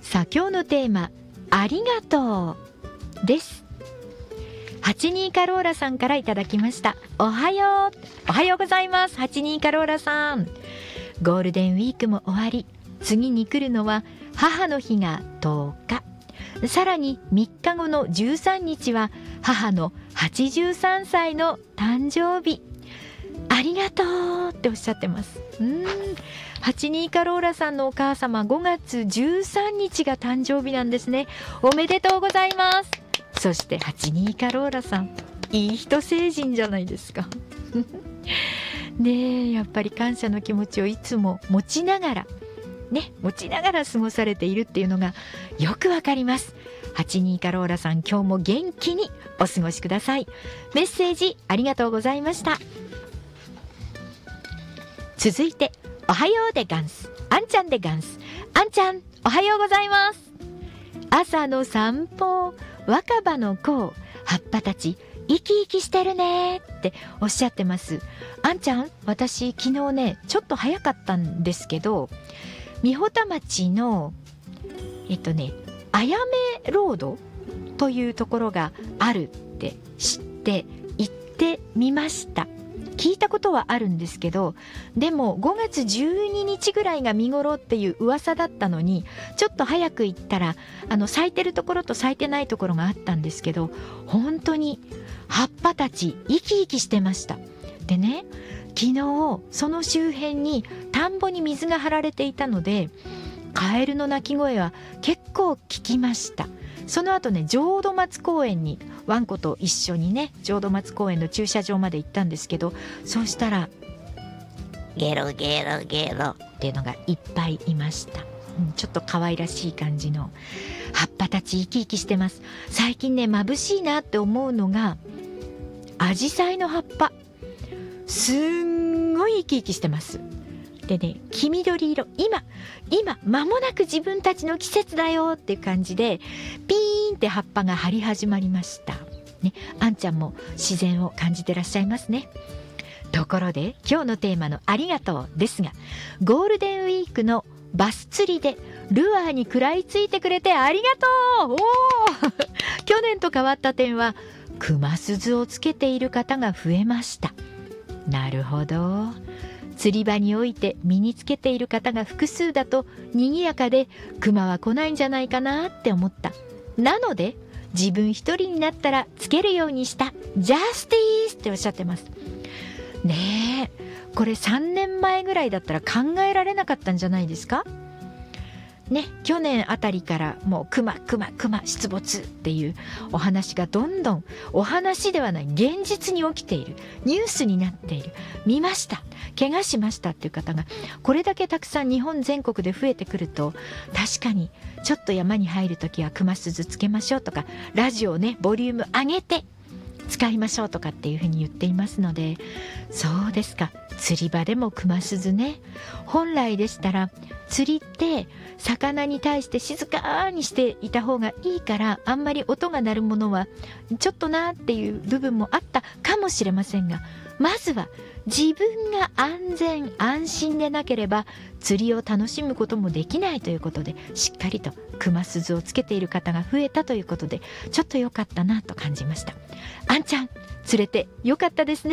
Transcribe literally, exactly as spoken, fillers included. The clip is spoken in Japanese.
さあ今日のテーマ、ありがとうです。はちにーカローラさんからいただきました。おはようおはようございます。はちにーカローラさん、ゴールデンウィークも終わり、次に来るのは母の日がとおか、さらにみっかごのじゅうさんにちは母のはちじゅうさんさいの誕生日。ありがとうっておっしゃってます。うーんはちにーカローラさんのお母様、ごがつじゅうさんにちが誕生日なんですね。おめでとうございます。そしてはちにーカローラさん、いい人成人じゃないですかねえ、やっぱり感謝の気持ちをいつも持ちながらね、持ちながら過ごされているっていうのがよくわかります。はちにーカローラさん、今日も元気にお過ごしください。メッセージありがとうございました。続いて、おはようでガンス、あんちゃんでガンス。あんちゃん、おはようございます。朝の散歩、若葉の子、葉っぱたち生き生きしてるねっておっしゃってます。あんちゃん、私昨日ねちょっと早かったんですけど、三保田町のえっとねあやめロードというところがあるって知って行ってみました。聞いたことはあるんですけど、でもごがつじゅうににちぐらいが見頃っていう噂だったのに、ちょっと早く行ったらあの咲いてるところと咲いてないところがあったんですけど、本当に葉っぱたち生き生きしてました。でね、昨日その周辺に田んぼに水が張られていたので、カエルの鳴き声は結構聞きました。その後ね、浄土松公園にワンコと一緒にね、浄土松公園の駐車場まで行ったんですけど、そうしたらゲロゲロゲロっていうのがいっぱいいました。うん、ちょっと可愛らしい感じの葉っぱたち生き生きしてます。最近ね、眩しいなって思うのがアジサイの葉っぱ、すんごい生き生きしてます。でね、黄緑色、今今間もなく自分たちの季節だよっていう感じでピーンって葉っぱが張り始まりました、ね、あんちゃんも自然を感じてらっしゃいますね。ところで今日のテーマのありがとうですが、ゴールデンウィークのバス釣りでルアーに食らいついてくれてありがとう。お去年と変わった点は、熊鈴をつけている方が増えました。なるほど、釣り場において身につけている方が複数だと賑やかで熊は来ないんじゃないかなって思った。なので自分一人になったらつけるようにした。ジャスティースっておっしゃってますね。えこれさんねんまえぐらいだったら考えられなかったんじゃないですかね。去年あたりからもう熊熊熊出没っていうお話がどんどん、お話ではない現実に起きている、ニュースになっている、見ました、怪我しましたっていう方がこれだけたくさん日本全国で増えてくると、確かにちょっと山に入るときは熊鈴つけましょうとか、ラジオねボリューム上げて使いましょうとかっていうふうに言っていますので、そうですか、釣り場でも熊鈴ね。本来でしたら釣りって魚に対して静かにしていた方がいいから、あんまり音が鳴るものはちょっとなっていう部分もあったかもしれませんが、まずは自分が安全安心でなければ釣りを楽しむこともできないということで、しっかりと熊鈴をつけている方が増えたということで、ちょっと良かったなと感じました。あんちゃん、釣れて良かったですね。